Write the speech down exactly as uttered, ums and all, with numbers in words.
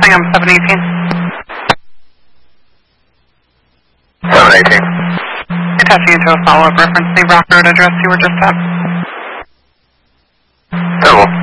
I'm seven eighteen. seven eighteen. Attaching you to a follow-up reference, the Rock Road address you were just at. Terrible.